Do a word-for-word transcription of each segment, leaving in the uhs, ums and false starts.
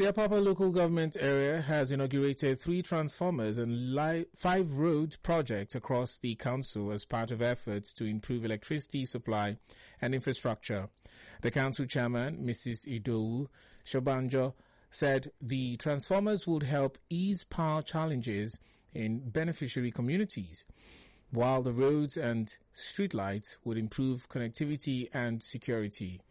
The Apapa local government area has inaugurated three transformers and li- five road projects across the council as part of efforts to improve electricity supply and infrastructure. The council chairman, Missus Idowu Shobanjo, said the transformers would help ease power challenges in beneficiary communities, while the roads and streetlights would improve connectivity and security.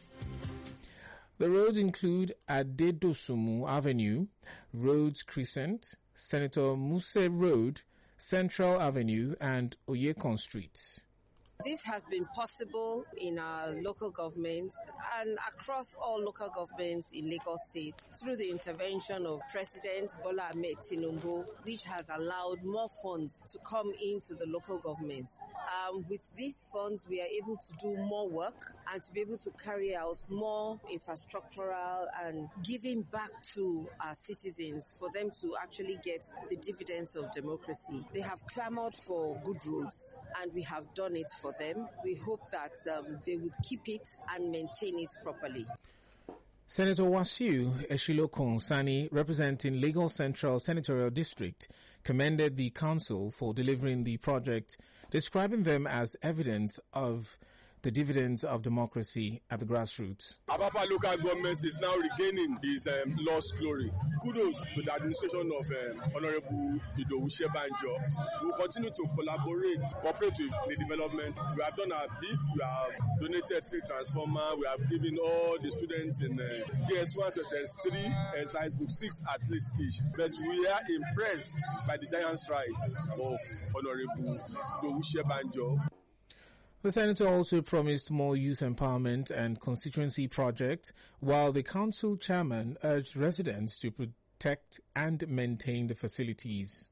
The roads include Adedosumu Avenue, Rhodes Crescent, Senator Muse Road, Central Avenue, and Oyekon Street. This has been possible in our local governments and across all local governments in Lagos State through the intervention of President Bola Ahmed Tinubu, which has allowed more funds to come into the local governments. Um, with these funds, we are able to do more work and to be able to carry out more infrastructural and giving back to our citizens for them to actually get the dividends of democracy. They have clamored for good roads, and we have done it for them. We hope that um, they would keep it and maintain it properly. Senator Wasiu Eshilokun Sani, representing Lagos Central Senatorial District, commended the council for delivering the project, describing them as evidence of the dividends of democracy at the grassroots. Apapa local government is now regaining its um, lost glory. Kudos to the administration of um, Honorable Idowu Shobanjo. We will continue to collaborate, cooperate with the development. We have done our bit. We have donated three transformers. We have given all the students in uh, G S one to S S three and science book six at least each. But we are impressed by the giant stride of Honorable Idowu Shobanjo. The senator also promised more youth empowerment and constituency projects, while the council chairman urged residents to protect and maintain the facilities.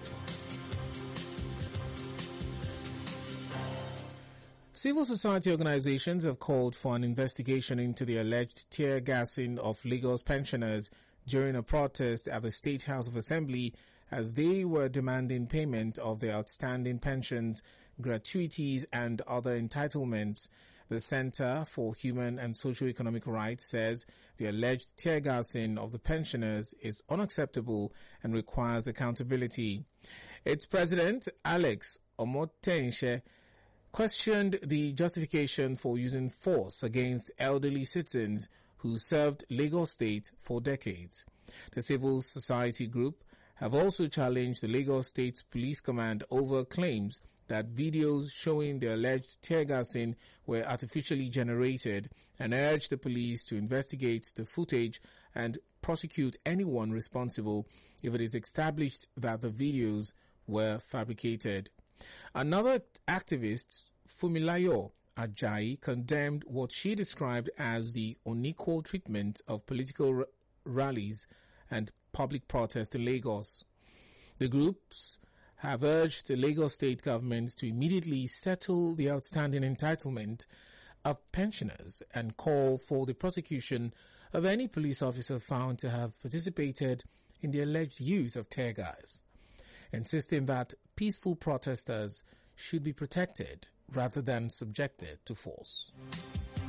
Civil society organizations have called for an investigation into the alleged tear gassing of Lagos pensioners during a protest at the State House of Assembly as they were demanding payment of their outstanding pensions, gratuities and other entitlements. The Center for Human and Socio-Economic Rights says the alleged tear gassing of the pensioners is unacceptable and requires accountability. Its president, Alex Omotense, questioned the justification for using force against elderly citizens who served Lagos State for decades. The civil society group have also challenged the Lagos State Police Command over claims that videos showing the alleged tear gassing were artificially generated and urged the police to investigate the footage and prosecute anyone responsible if it is established that the videos were fabricated. Another activist, Fumilayo Ajayi, condemned what she described as the unequal treatment of political r- rallies and public protests in Lagos. The groups have urged the Lagos state government to immediately settle the outstanding entitlement of pensioners and call for the prosecution of any police officer found to have participated in the alleged use of tear gas, insisting that peaceful protesters should be protected rather than subjected to force.